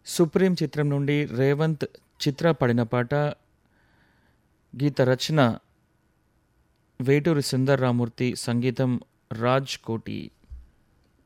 'Supreme' చిత్రం నుండి రేవంత్, చిత్ర పాడిన పాట. గీత రచన వేటూరి సుందర్రామూర్తి, సంగీతం రాజ్ కోటి.